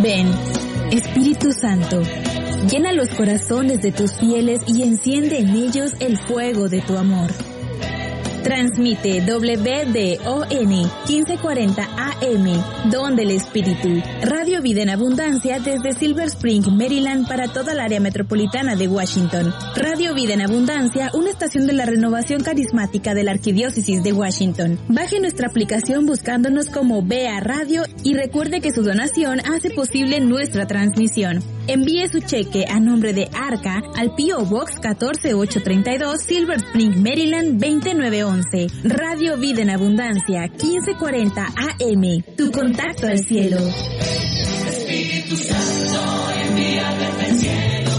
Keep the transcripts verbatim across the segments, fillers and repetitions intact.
Ven, Espíritu Santo, llena los corazones de tus fieles y enciende en ellos el fuego de tu amor. Transmite W D O N quince cuarenta A M, Don del Espíritu, Radio Vida en Abundancia desde Silver Spring, Maryland para toda el área metropolitana de Washington. Radio Vida en Abundancia, una estación de la renovación carismática de la Arquidiócesis de Washington. Baje nuestra aplicación buscándonos como B A Radio y recuerde que su donación hace posible nuestra transmisión. Envíe su cheque a nombre de Arca al P O Box catorce ochocientos treinta y dos, Silver Spring, Maryland veinte nueve once. Radio Vida en Abundancia, quince cuarenta A M. Tu contacto al cielo. Espíritu Santo, envíame del cielo.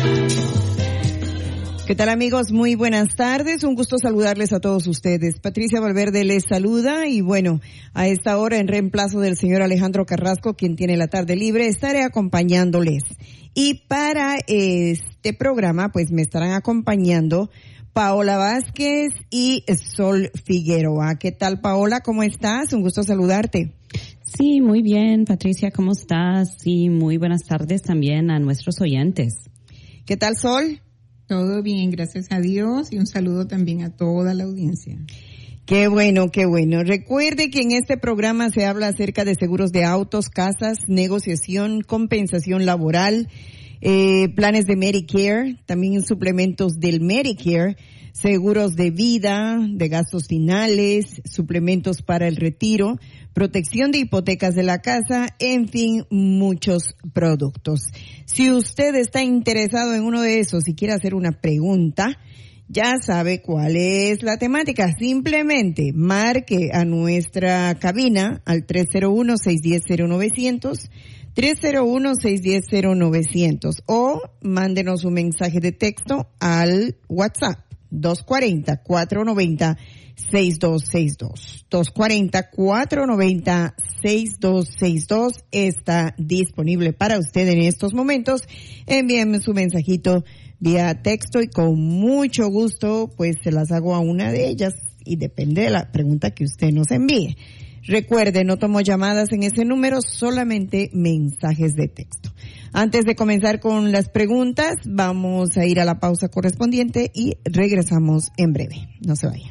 ¿Qué tal, amigos? Muy buenas tardes. Un gusto saludarles a todos ustedes. Patricia Valverde les saluda y bueno, a esta hora en reemplazo del señor Alejandro Carrasco, quien tiene la tarde libre, estaré acompañándoles. Y para este programa, pues me estarán acompañando Paola Vázquez y Sol Figueroa. ¿Qué tal, Paola? ¿Cómo estás? Un gusto saludarte. Sí, muy bien, Patricia, ¿cómo estás? Y muy buenas tardes también a nuestros oyentes. ¿Qué tal, Sol? Todo bien, gracias a Dios, y un saludo también a toda la audiencia. Qué bueno, qué bueno. Recuerde que en este programa se habla acerca de seguros de autos, casas, negociación, compensación laboral, eh, planes de Medicare, también suplementos del Medicare, seguros de vida, de gastos finales, suplementos para el retiro, protección de hipotecas de la casa, en fin, muchos productos. Si usted está interesado en uno de esos y quiere hacer una pregunta, ya sabe cuál es la temática. Simplemente marque a nuestra cabina al tres cero uno, seis uno cero, cero nueve cero cero, tres cero uno, seis uno cero, cero nueve cero cero o mándenos un mensaje de texto al WhatsApp dos cuatro cero, cuatro nueve cero, seis dos seis dos. dos cuatro cero, cuatro nueve cero, seis dos seis dos está disponible para usted en estos momentos. Envíenme su mensajito vía texto y con mucho gusto pues se las hago a una de ellas y depende de la pregunta que usted nos envíe. Recuerde, no tomo llamadas en ese número, solamente mensajes de texto. Antes de comenzar con las preguntas, vamos a ir a la pausa correspondiente y regresamos en breve. No se vayan.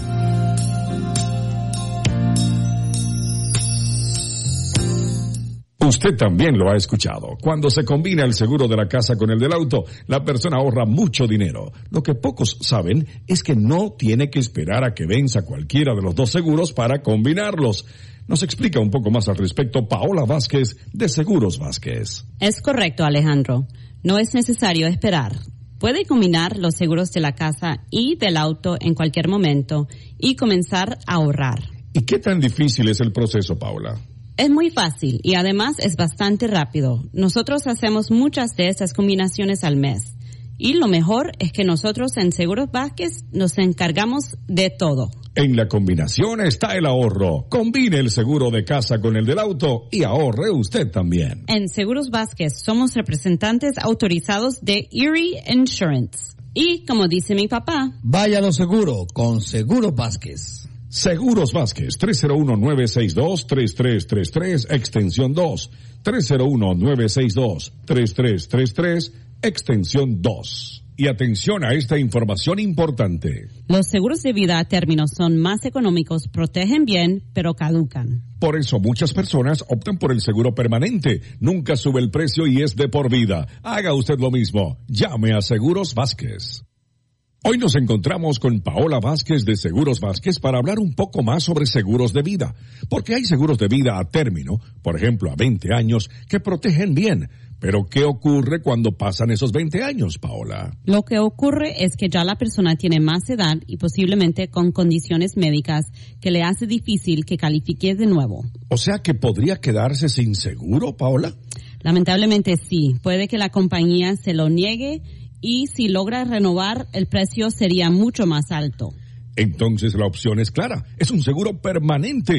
Usted también lo ha escuchado. Cuando se combina el seguro de la casa con el del auto, la persona ahorra mucho dinero. Lo que pocos saben es que no tiene que esperar a que venza cualquiera de los dos seguros para combinarlos. Nos explica un poco más al respecto Paola Vázquez de Seguros Vázquez. Es correcto, Alejandro. No es necesario esperar. Puede combinar los seguros de la casa y del auto en cualquier momento y comenzar a ahorrar. ¿Y qué tan difícil es el proceso, Paola? Es muy fácil y además es bastante rápido. Nosotros hacemos muchas de estas combinaciones al mes. Y lo mejor es que nosotros en Seguros Vázquez nos encargamos de todo. En la combinación está el ahorro. Combine el seguro de casa con el del auto y ahorre usted también. En Seguros Vázquez somos representantes autorizados de Erie Insurance. Y como dice mi papá, vaya a lo seguro con Seguros Vázquez. Seguros Vázquez, tres cero uno, nueve seis dos, tres tres tres tres, extensión dos. tres cero uno, nueve seis dos, tres tres tres tres, extensión dos. Y atención a esta información importante. Los seguros de vida a término son más económicos, protegen bien, pero caducan. Por eso muchas personas optan por el seguro permanente. Nunca sube el precio y es de por vida. Haga usted lo mismo. Llame a Seguros Vázquez. Hoy nos encontramos con Paola Vázquez de Seguros Vázquez para hablar un poco más sobre seguros de vida. Porque hay seguros de vida a término, por ejemplo a veinte años, que protegen bien. Pero ¿qué ocurre cuando pasan esos veinte años, Paola? Lo que ocurre es que ya la persona tiene más edad y posiblemente con condiciones médicas que le hace difícil que califique de nuevo. O sea que podría quedarse sin seguro, Paola. Lamentablemente sí. Puede que la compañía se lo niegue y si logra renovar, el precio sería mucho más alto. Entonces la opción es clara, es un seguro permanente.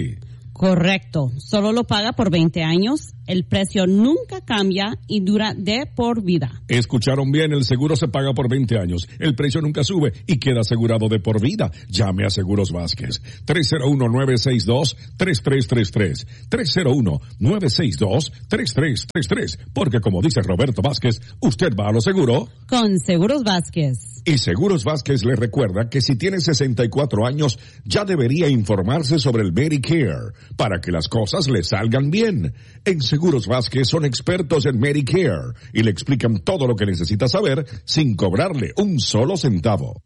Correcto. Solo lo paga por veinte años. El precio nunca cambia y dura de por vida. Escucharon bien, el seguro se paga por veinte años. El precio nunca sube y queda asegurado de por vida. Llame a Seguros Vázquez. tres cero uno, nueve seis dos, tres tres tres tres. tres cero uno, nueve seis dos, tres tres tres tres. Porque como dice Roberto Vázquez, usted va a lo seguro con Seguros Vázquez. Y Seguros Vázquez le recuerda que si tiene sesenta y cuatro años, ya debería informarse sobre el Medicare, para que las cosas le salgan bien. En Seguros Vázquez son expertos en Medicare y le explican todo lo que necesita saber sin cobrarle un solo centavo.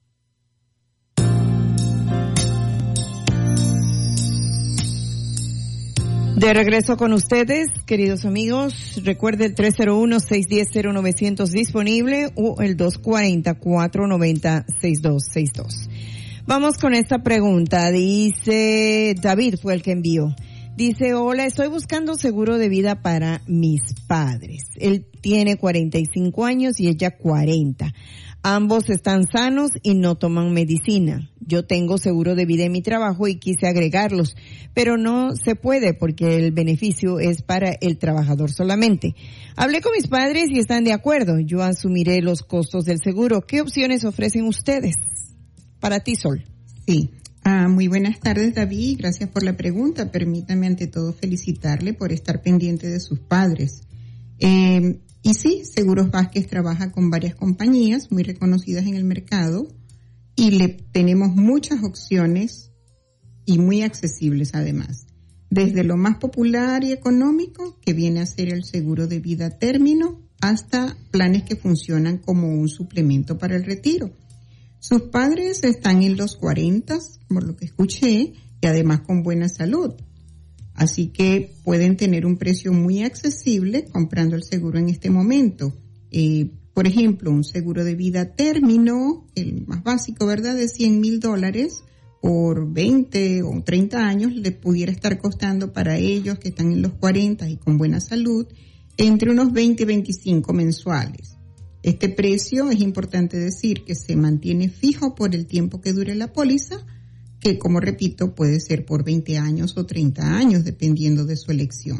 De regreso con ustedes, queridos amigos. Recuerde el tres cero uno, seis uno cero, cero novecientos disponible o el dos cuatro cuatro, nueve cero, seis dos seis dos. Vamos con esta pregunta. Dice, David fue el que envió. Dice, hola, estoy buscando seguro de vida para mis padres. Él tiene cuarenta y cinco años y ella cuarenta. Ambos están sanos y no toman medicina. Yo tengo seguro de vida en mi trabajo y quise agregarlos, pero no se puede porque el beneficio es para el trabajador solamente. Hablé con mis padres y están de acuerdo. Yo asumiré los costos del seguro. ¿Qué opciones ofrecen ustedes? Para ti, Sol. Sí. Ah, muy buenas tardes, David. Gracias por la pregunta. Permítame ante todo felicitarle por estar pendiente de sus padres. Eh, Y sí, Seguros Vázquez trabaja con varias compañías muy reconocidas en el mercado y le tenemos muchas opciones y muy accesibles además. Desde lo más popular y económico, que viene a ser el seguro de vida a término, hasta planes que funcionan como un suplemento para el retiro. Sus padres están en los cuarenta, por lo que escuché, y además con buena salud. Así que pueden tener un precio muy accesible comprando el seguro en este momento. Eh, por ejemplo, un seguro de vida a término, el más básico, ¿verdad?, de cien mil dólares por veinte o treinta años, le pudiera estar costando para ellos que están en los cuarenta y con buena salud, entre unos veinte y veinticinco mensuales. Este precio, es importante decir, que se mantiene fijo por el tiempo que dure la póliza, que, como repito, puede ser por veinte años o treinta años, dependiendo de su elección.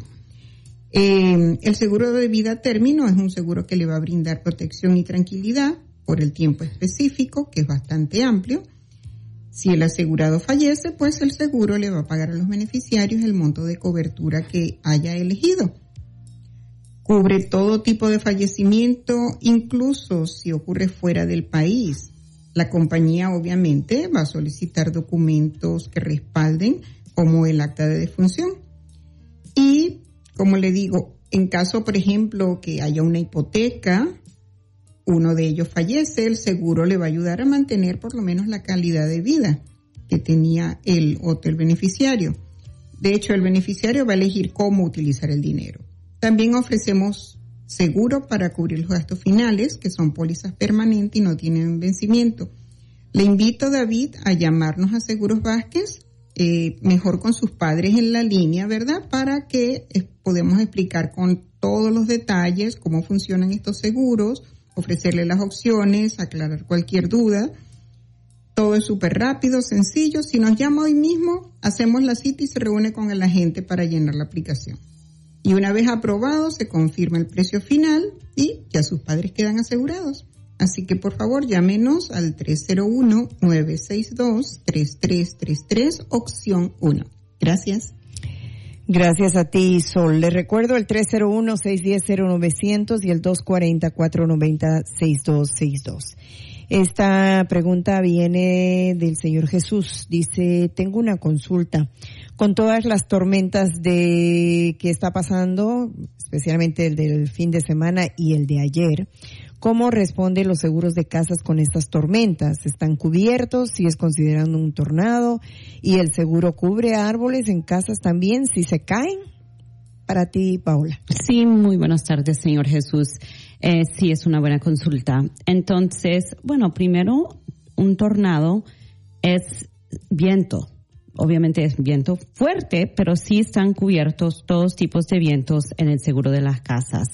Eh, el seguro de vida a término es un seguro que le va a brindar protección y tranquilidad por el tiempo específico, que es bastante amplio. Si el asegurado fallece, pues el seguro le va a pagar a los beneficiarios el monto de cobertura que haya elegido. Cubre todo tipo de fallecimiento, incluso si ocurre fuera del país. La compañía obviamente va a solicitar documentos que respalden, como el acta de defunción. Y, como le digo, en caso, por ejemplo, que haya una hipoteca, uno de ellos fallece, el seguro le va a ayudar a mantener por lo menos la calidad de vida que tenía el otro, el beneficiario. De hecho, el beneficiario va a elegir cómo utilizar el dinero. También ofrecemos seguro para cubrir los gastos finales, que son pólizas permanentes y no tienen vencimiento. Le invito, David, a llamarnos a Seguros Vázquez, eh, mejor con sus padres en la línea, ¿verdad?, para que eh, podamos explicar con todos los detalles cómo funcionan estos seguros, ofrecerle las opciones, aclarar cualquier duda. Todo es súper rápido, sencillo. Si nos llama hoy mismo, hacemos la cita y se reúne con el agente para llenar la aplicación. Y una vez aprobado, se confirma el precio final y ya sus padres quedan asegurados. Así que, por favor, llámenos al tres cero uno, nueve seis dos, tres tres tres tres, opción uno. Gracias. Gracias a ti, Sol. Les recuerdo el tres cero uno, seis uno cero, cero novecientos y el dos cuatro cuatro, nueve cero, seis dos seis dos. Esta pregunta viene del Señor Jesús. Dice, tengo una consulta. Con todas las tormentas de que está pasando, especialmente el del fin de semana y el de ayer, ¿cómo responden los seguros de casas con estas tormentas? ¿Están cubiertos si es considerando un tornado? ¿Y el seguro cubre árboles en casas también si se caen? Para ti, Paola. Sí, muy buenas tardes, señor Jesús. Eh, sí, es una buena consulta. Entonces, bueno, primero, un tornado es viento. Obviamente es viento fuerte, pero sí están cubiertos todos tipos de vientos en el seguro de las casas.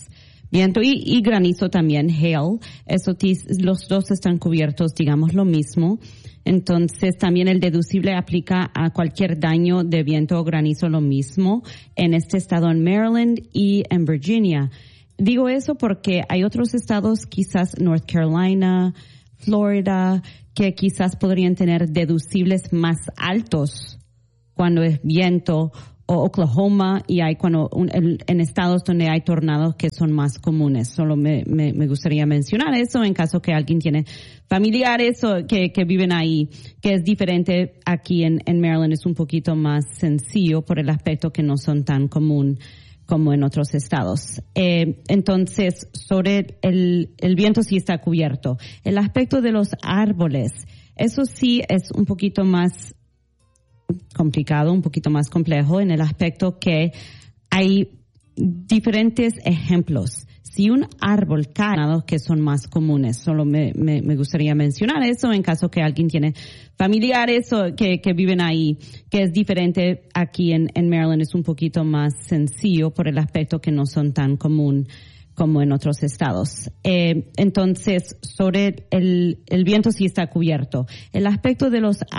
viento y, y granizo también, hail. Eso, los dos están cubiertos, digamos, lo mismo. Entonces, también el deducible aplica a cualquier daño de viento o granizo, lo mismo en este estado, en Maryland y en Virginia. Digo eso porque hay otros estados, quizás North Carolina, Florida, que quizás podrían tener deducibles más altos cuando es viento, o Oklahoma, y hay cuando un, el, en estados donde hay tornados que son más comunes. Solo me, me, me gustaría mencionar eso en caso que alguien tiene familiares o que, que viven ahí, que es diferente aquí en, en Maryland, es un poquito más sencillo por el aspecto que no son tan común como en otros estados. Eh, entonces, sobre el, el viento sí está cubierto. El aspecto de los árboles, eso sí es un poquito más complicado, un poquito más complejo en el aspecto que hay diferentes ejemplos. Si un árbol cae, que son más comunes, solo me, me, me gustaría mencionar eso en caso que alguien tiene familiares o que, que viven ahí, que es diferente aquí en, en Maryland, es un poquito más sencillo por el aspecto que no son tan común como en otros estados. Eh, entonces, sobre el, el viento sí está cubierto. El aspecto de los